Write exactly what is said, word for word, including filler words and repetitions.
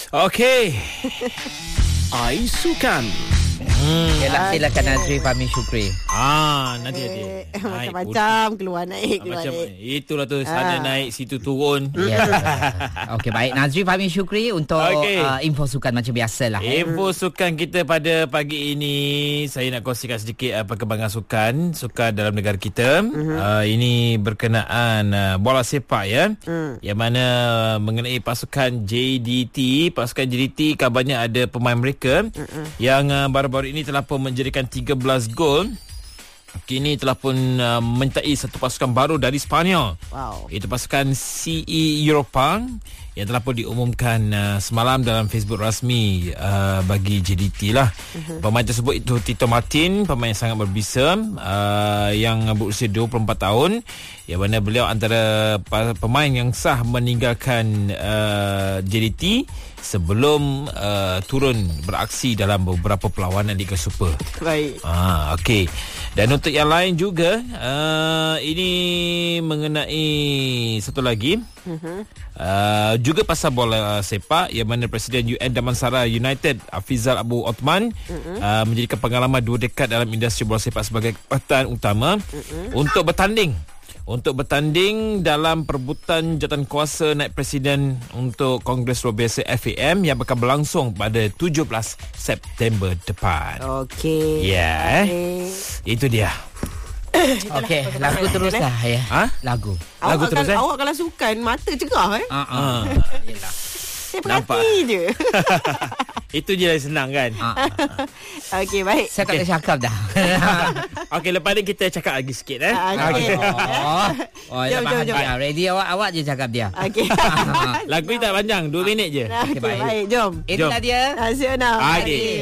Okey. Aisukan. Hmm, Yalah, silakan Nazri Fahmi Syukri. Ah, nanti nanti. Eh, macam-macam keluar naik keluar Macam naik. itulah tu, sana Ah. naik, situ turun. Ya. Okey, baik. Nazri Fahmi Syukri untuk Okey. uh, info sukan macam biasalah. Info sukan kita pada pagi ini, saya nak kongsikan sedikit uh, perkembangan sukan sukan dalam negara kita. Uh-huh. Uh, ini berkenaan uh, bola sepak ya. Uh. Yang mana uh, mengenai pasukan J D T, pasukan J D T kabarnya ada pemain mereka uh-uh. yang uh, baru-baru ini telah pun menjadikan tiga belas gol. Kini telah pun uh, mentai satu pasukan baru dari Sepanyol. Wow. Itu pasukan C E Europa yang telah pun diumumkan uh, semalam dalam Facebook rasmi uh, bagi J D T lah. Uh-huh. Pemain tersebut itu Tito Martin, pemain yang sangat berbisa uh, yang berusia dua puluh empat tahun, yang mana beliau antara pemain yang sah meninggalkan uh, J D T sebelum uh, turun beraksi dalam beberapa perlawanan Liga Super. Baik. Ah, okey. Dan untuk yang lain juga, uh, ini mengenai satu lagi. Uh-huh. Uh, juga pasal bola uh, sepak, yang mana Presiden U N Damansara United Afizal Abu Othman uh-huh. uh, menjadikan pengalaman dua dekad dalam industri bola sepak sebagai kekuatan utama uh-huh. untuk bertanding Untuk bertanding dalam perebutan jawatankuasa naib presiden untuk Kongres Luar Biasa F A M yang akan berlangsung pada tujuh belas September depan. Okey. Ya, yeah. Itu dia. Okey, lagu teruslah ya. Ha? Lagu. Lagu Awak terus kalau, eh? awak kalau sukan mata cerah eh. Ha ah. Yalah. Saya Nampak. perhati je. Itu je yang senang kan. Okey, baik. Saya tak boleh cakap dah. Okey, lepas ni kita cakap lagi sikit eh. Ah, okey. Oh, oh Jom, jom, jom, jom, jom. Ready awak awak je cakap dia. Okey. Lagu ni tak panjang, dua minit je. Okey, baik. baik. Jom. Inilah dia. Nasional. Okey.